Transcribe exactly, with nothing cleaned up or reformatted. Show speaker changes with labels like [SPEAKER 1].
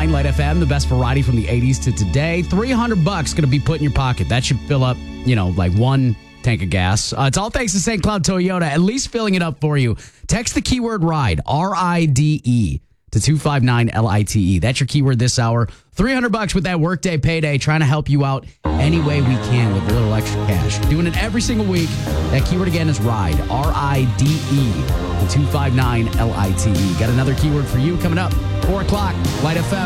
[SPEAKER 1] nine Light F M, the best variety from the eighties to today. three hundred bucks going to be put in your pocket. That should fill up, you know, like one tank of gas. Uh, it's all thanks to Saint Cloud Toyota, at least filling it up for you. Text the keyword RIDE, R I D E, to two five nine L I T E. That's your keyword this hour. three hundred bucks with that workday payday, trying to help you out any way we can with a little extra cash. Doing it every single week. That keyword again is RIDE, R I D E, to two five nine L I T E. Got another keyword for you coming up. four o'clock, Light F M.